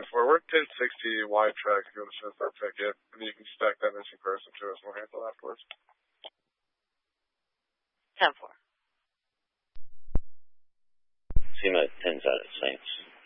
10-4. We're 1060 wide track if you want to finish that ticket. And then you can stack that missing person to us and we'll handle it afterwards. 10-4. SEMA 10's out of Saints.